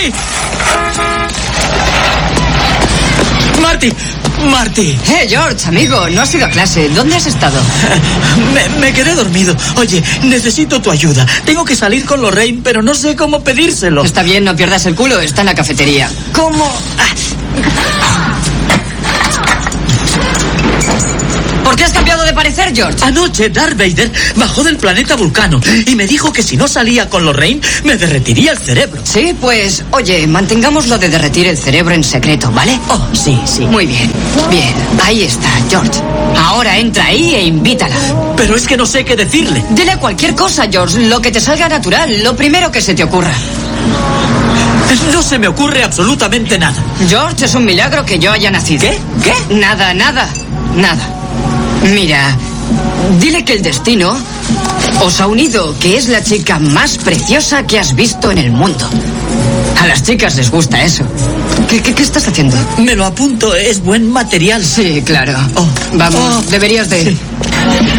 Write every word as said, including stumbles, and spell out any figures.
¡Marty! ¡Marty! Eh, George, amigo, no has ido a clase. ¿Dónde has estado? Me, me quedé dormido. Oye, necesito tu ayuda. Tengo que salir con Lorraine, pero no sé cómo pedírselo. Está bien, no pierdas el culo. Está en la cafetería. ¿Cómo? ¿Por qué has cambiado de parecer, George? Anoche Darth Vader bajó del planeta Vulcano y me dijo que si no salía con Lorraine me derretiría el cerebro. Sí, pues, oye, mantengamos lo de derretir el cerebro en secreto, ¿vale? Oh, sí, sí. Muy bien, bien, ahí está, George. Ahora entra ahí e invítala. Pero es que no sé qué decirle. Dile cualquier cosa, George, lo que te salga natural, lo primero que se te ocurra. No se me ocurre absolutamente nada. George, es un milagro que yo haya nacido. ¿Qué? ¿Qué? Nada, nada, nada. Mira, dile que el destino os ha unido, que es la chica más preciosa que has visto en el mundo. A las chicas les gusta eso. ¿Qué, qué, qué estás haciendo? Me lo apunto, es buen material. Sí, claro. Oh. Vamos, Oh. deberías de... Sí.